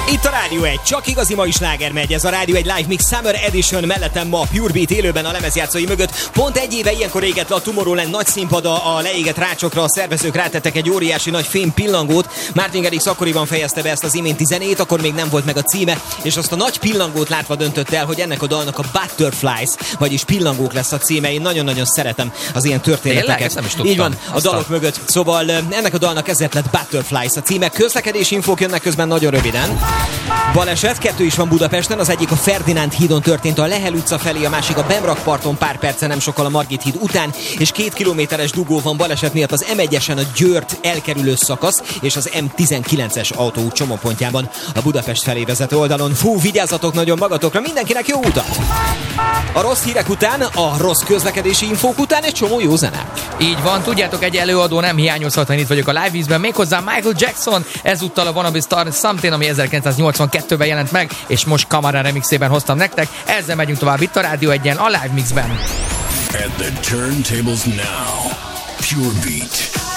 Itt a Rádió 1, csak igazi mai sláger megy, ez a Rádió 1 Live Mix Summer Edition, mellettem ma Pure Beat élőben a lemezjátszói mögött. Pont egy éve ilyenkor égett le a Tomorrowland nagy színpada, a leégett rácsokra a szervezők rátettek egy óriási nagy fém pillangót. Martin Garrix akkoriban fejezte be ezt az iménti zenét, akkor még nem volt meg a címe, és azt a nagy pillangót látva döntött el, hogy ennek a dalnak a Butterflies, vagyis pillangók lesz a címe. Én nagyon-nagyon szeretem az ilyen történeteket. Így van, a dalok mögött. Szóval ennek a dalnak ezért lett Butterflies a címe. Közlekedési infók jönnek közben nagyon röviden. Baleset, 2 is van Budapesten, az egyik a Ferdinánd hídon történt a Lehel utca felé, a másik a Bemrakparton pár perce nem sokkal a Margit híd után, és 2 kilométeres dugó van baleset miatt az M1-esen a Győrt elkerülő szakasz és az M19-es autóút csomópontjában a Budapest felé vezető oldalon. Fú, vigyázzatok nagyon magatokra, mindenkinek jó utat! A rossz hírek után, a rossz közlekedési infók után egy csomó jó zene. Így van, tudjátok, egy előadó nem hiányozhat, ha itt vagyok a Live Mixben, méghozzá Michael Jackson, ezúttal a Wanna Be Star Something, ami 1982-ben jelent meg, és most Camara remixében hoztam nektek. Ezzel megyünk tovább itt a Rádió 1-en, a Live Mixben. At the turntables now, Pure Beat.